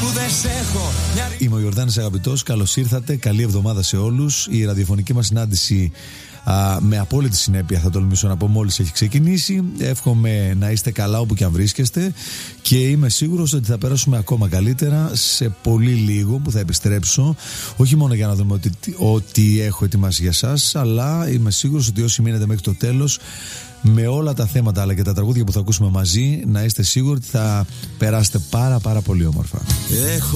Είμαι ο Ιορδάνης Αγαπητός, καλώς ήρθατε, καλή εβδομάδα σε όλους. Η ραδιοφωνική μας συνάντηση με απόλυτη συνέπεια, θα τολμήσω να πω, μόλις έχει ξεκινήσει. Εύχομαι να είστε καλά όπου και αν βρίσκεστε και είμαι σίγουρος ότι θα περάσουμε ακόμα καλύτερα σε πολύ λίγο που θα επιστρέψω, όχι μόνο για να δούμε ότι έχω ετοιμάσει για σας, αλλά είμαι σίγουρος ότι όσοι μείνετε μέχρι το τέλος με όλα τα θέματα αλλά και τα τραγούδια που θα ακούσουμε μαζί, να είστε σίγουροι ότι θα περάσετε πάρα πολύ όμορφα.